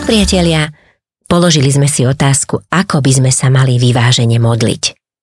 Priatelia, položili sme si otázku, ako by sme sa mali vyvážene modliť.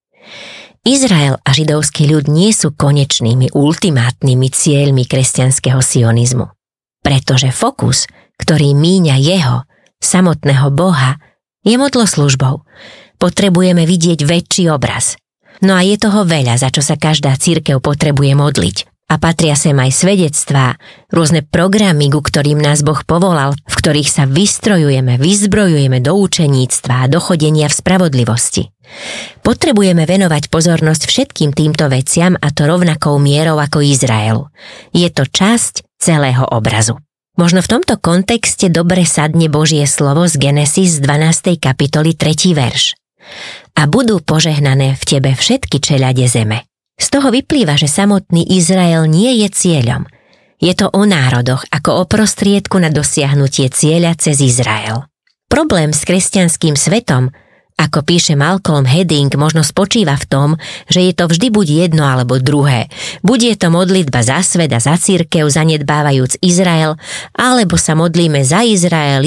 Izrael a židovský ľud nie sú konečnými, ultimátnymi cieľmi kresťanského sionizmu. Pretože fokus, ktorý míňa jeho, samotného Boha, je modloslužbou. Potrebujeme vidieť väčší obraz. No a je toho veľa, za čo sa každá cirkev potrebuje modliť. A patria sem aj svedectvá, rôzne programy, ku ktorým nás Boh povolal, v ktorých sa vystrojujeme, vyzbrojujeme do učeníctva a do chodenia v spravodlivosti. Potrebujeme venovať pozornosť všetkým týmto veciam a to rovnakou mierou ako Izraelu. Je to časť celého obrazu. Možno v tomto kontexte dobre sadne Božie slovo z Genesis 12. kapitoly 3. verš. A budú požehnané v tebe všetky čeľade zeme. Z toho vyplýva, že samotný Izrael nie je cieľom. Je to o národoch ako o prostriedku na dosiahnutie cieľa cez Izrael. Problém s kresťanským svetom, ako píše Malcolm Hedding, možno spočíva v tom, že je to vždy buď jedno alebo druhé. Buď je to modlitba za svet a za cirkev, zanedbávajúc Izrael, alebo sa modlíme za Izrael,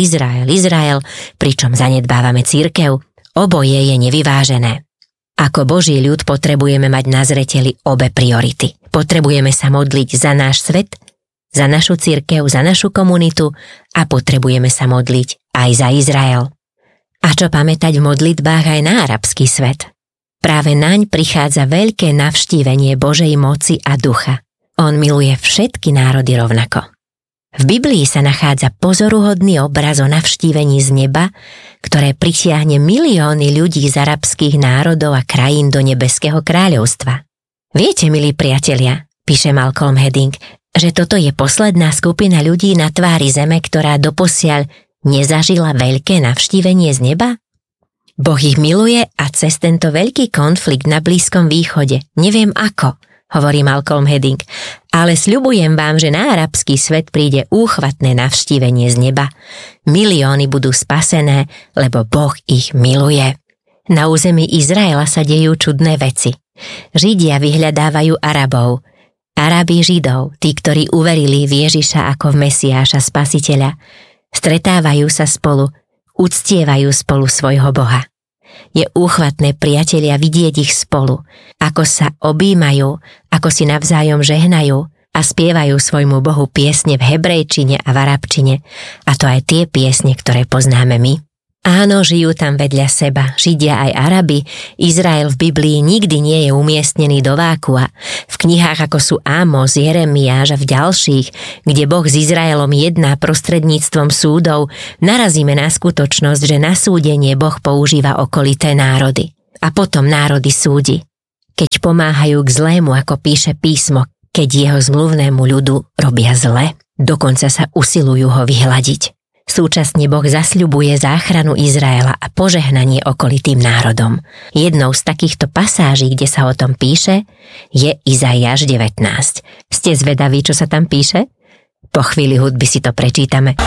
pričom zanedbávame cirkev. Oboje je nevyvážené. Ako Boží ľud potrebujeme mať na zreteli obe priority. Potrebujeme sa modliť za náš svet, za našu cirkev, za našu komunitu a potrebujeme sa modliť aj za Izrael. A čo pamätať v modlitbách aj na arabský svet? Práve naň prichádza veľké navštívenie Božej moci a ducha. On miluje všetky národy rovnako. V Biblii sa nachádza pozoruhodný obraz o navštívení z neba, ktoré pritiahne milióny ľudí z arabských národov a krajín do nebeského kráľovstva. Viete, milí priatelia, píše Malcolm Hedding, že toto je posledná skupina ľudí na tvári zeme, ktorá doposiaľ nezažila veľké navštívenie z neba? Boh ich miluje a cez tento veľký konflikt na Blízkom východe, neviem ako, hovorí Malcolm Hedding, ale sľubujem vám, že na arabský svet príde úchvatné navštívenie z neba. Milióny budú spasené, lebo Boh ich miluje. Na území Izraela sa dejú čudné veci. Židia vyhľadávajú Arabov, Arabi Židov, tí, ktorí uverili v Ježiša ako v Mesiáša Spasiteľa, stretávajú sa spolu, uctievajú spolu svojho Boha. Je úchvatné, priatelia, vidieť ich spolu, ako sa objímajú, ako si navzájom žehnajú a spievajú svojmu Bohu piesne v hebrejčine a v arabčine, a to aj tie piesne, ktoré poznáme my. Áno, žijú tam vedľa seba, Židia aj Arabi. Izrael v Biblii nikdy nie je umiestnený do vákua. V knihách ako sú Ámos, Jeremiáš a v ďalších, kde Boh s Izraelom jedná prostredníctvom súdov, narazíme na skutočnosť, že na súdenie Boh používa okolité národy. A potom národy súdi. Keď pomáhajú k zlému, ako píše písmo, keď jeho zmluvnému ľudu robia zle, dokonca sa usilujú ho vyhladiť. Súčasne Boh zasľubuje záchranu Izraela a požehnanie okolitým národom. Jednou z takýchto pasáží, kde sa o tom píše, je Izaiáš 19. Ste zvedaví, čo sa tam píše? Po chvíli hudby si to prečítame.